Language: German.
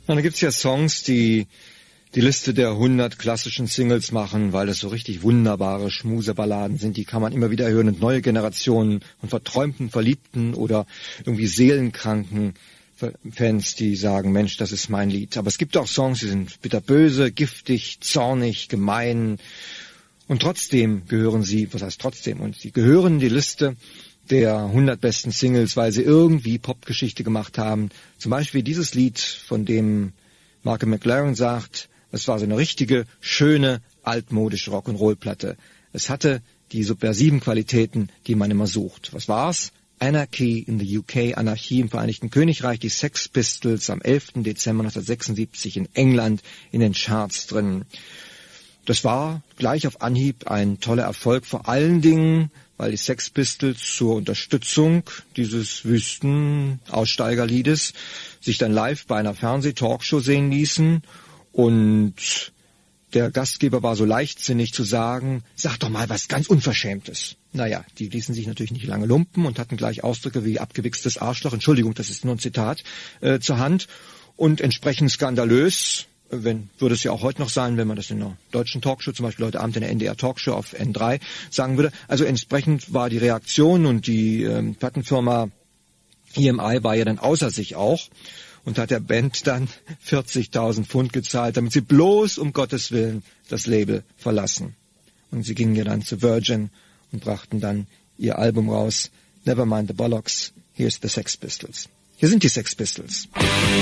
Na, da gibt's ja Songs, die Liste der 100 klassischen Singles machen, weil das so richtig wunderbare Schmuseballaden sind. Die kann man immer wieder hören und neue Generationen von verträumten Verliebten oder irgendwie seelenkranken Fans, die sagen, Mensch, das ist mein Lied. Aber es gibt auch Songs, die sind bitterböse, giftig, zornig, gemein. Und trotzdem gehören sie, was heißt trotzdem? Und sie gehören in die Liste der 100 besten Singles, weil sie irgendwie Popgeschichte gemacht haben. Zum Beispiel dieses Lied, von dem Malcolm McLaren sagt, es war so eine richtige, schöne, altmodische Rock'n'Roll-Platte. Es hatte die subversiven Qualitäten, die man immer sucht. Was war's? Anarchy in the UK, Anarchie im Vereinigten Königreich, die Sex Pistols am 11. Dezember 1976 in England in den Charts drin. Das war gleich auf Anhieb ein toller Erfolg, vor allen Dingen, weil die Sex Pistols zur Unterstützung dieses Wüsten-Aussteigerliedes sich dann live bei einer Fernseh-Talkshow sehen ließen. Und der Gastgeber war so leichtsinnig zu sagen, sag doch mal was ganz Unverschämtes. Naja, die ließen sich natürlich nicht lange lumpen und hatten gleich Ausdrücke wie abgewichstes Arschloch, Entschuldigung, das ist nur ein Zitat, zur Hand. Und entsprechend skandalös, würde es ja auch heute noch sein, wenn man das in einer deutschen Talkshow, zum Beispiel heute Abend in der NDR Talkshow auf N3 sagen würde. Also entsprechend war die Reaktion und die Plattenfirma EMI war ja dann außer sich auch. Und hat der Band dann 40.000 Pfund gezahlt, damit sie bloß um Gottes Willen das Label verlassen. Und sie gingen ja dann zu Virgin und brachten dann ihr Album raus, Nevermind the Bollocks, here's the Sex Pistols. Hier sind die Sex Pistols.